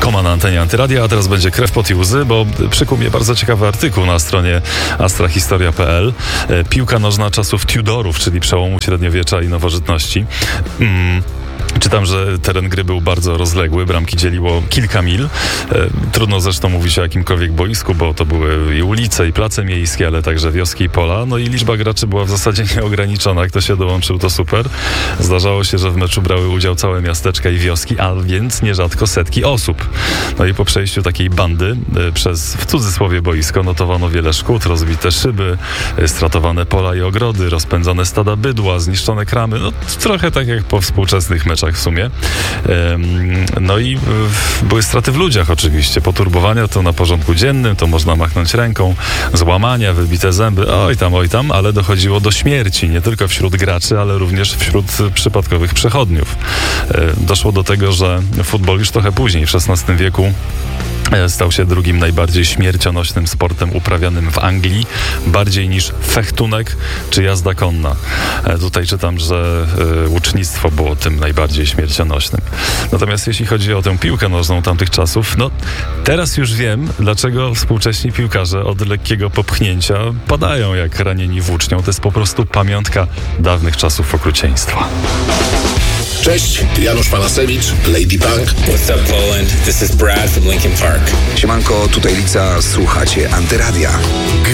Koma na antenie Antyradia, a teraz będzie krew, pot i łzy, bo przykuł mnie bardzo ciekawy artykuł na stronie astrahistoria.pl. Piłka nożna czasów Tudorów, czyli przełomu średniowiecza i nowożytności. Czytam, że teren gry był bardzo rozległy, bramki dzieliło kilka mil. Trudno zresztą mówić o jakimkolwiek boisku, bo to były i ulice, i place miejskie, ale także wioski i pola. No i liczba graczy była w zasadzie nieograniczona. Kto się dołączył, to super. Zdarzało się, że w meczu brały udział całe miasteczka i wioski, a więc nierzadko setki osób. No i po przejściu takiej bandy przez, w cudzysłowie, boisko notowano wiele szkód, rozbite szyby, stratowane pola i ogrody, rozpędzone stada bydła, zniszczone kramy. No trochę tak jak po współczesnych meczach w sumie. No i były straty w ludziach oczywiście. Poturbowania to na porządku dziennym, to można machnąć ręką, złamania, wybite zęby, oj tam, ale dochodziło do śmierci, nie tylko wśród graczy, ale również wśród przypadkowych przechodniów. Doszło do tego, że futbol już trochę później, w XVI wieku, stał się drugim najbardziej śmiercionośnym sportem uprawianym w Anglii, bardziej niż fechtunek czy jazda konna. Tutaj czytam, że łucznictwo było tym najbardziej śmiercionośnym. Natomiast jeśli chodzi o tę piłkę nożną tamtych czasów, no teraz już wiem, dlaczego współcześni piłkarze od lekkiego popchnięcia padają jak ranieni włócznią. To jest po prostu pamiątka dawnych czasów okrucieństwa. Cześć, tu Janusz Panasewicz, Lady Punk. What's up, Poland? This is Brad from Linkin Park. Siemanko, tutaj Lica, słuchacie Antyradia.